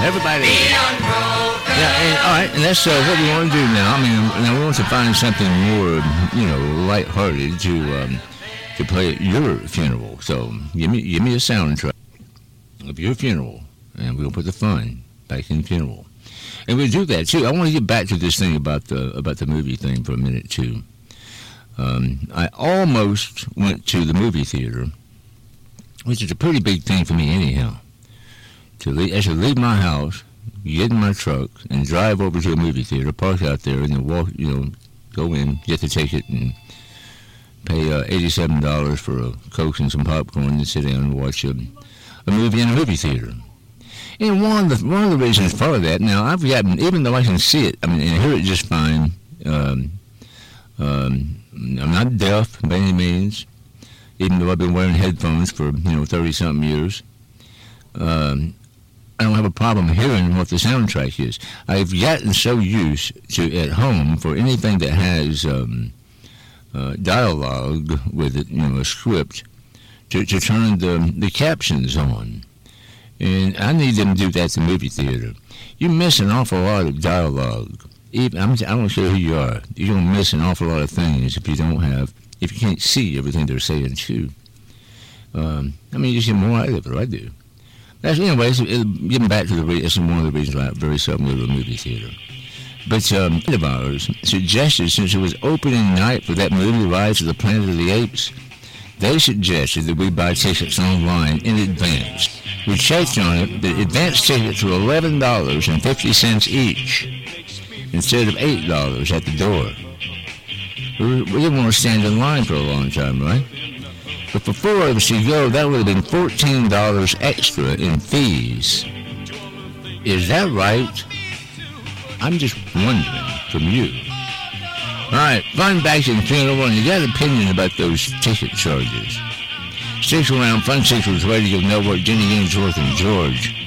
Everybody. Yeah, and, all right, and that's what we want to do now. I mean, now we want to find something more, lighthearted to play at your funeral. So give me a soundtrack of your funeral, and we'll put the fun back in the funeral. And we'll do that too. I want to get back to this thing about the movie thing for a minute too. I almost went to the movie theater, which is a pretty big thing for me anyhow. I should leave my house, get in my truck, and drive over to a movie theater, park out there, and then walk, go in, get the ticket, and pay $87 for a Coke and some popcorn, and sit down and watch a movie in a movie theater. And one of the reasons for that, now I've gotten, even though I can see it, and hear it just fine. I'm not deaf by any means, even though I've been wearing headphones for 30-something years. I don't have a problem hearing what the soundtrack is. I've gotten so used to at home for anything that has dialogue with it, a script, to turn the captions on. And I need them to do that at the movie theater. You miss an awful lot of dialogue. I don't care who you are. You're going to miss an awful lot of things if you can't see everything they're saying too. You just get more out of it, I do. Anyways, getting back to that's one of the reasons why I very seldom go to a movie theater. But a friend of ours suggested, since it was opening night for that movie, Rise of the Planet of the Apes, they suggested that we buy tickets online in advance. We checked on it. The advance tickets were $11.50 each instead of $8 at the door. We didn't want to stand in line for a long time, right? But for 4 of us to go, that would have been $14 extra in fees. Is that right? I'm just wondering from you. All right, Fun Back in Funeral, and you got an opinion about those ticket charges. Stick around, Fun Sixers Radio Network, Jenny Ainsworth and George.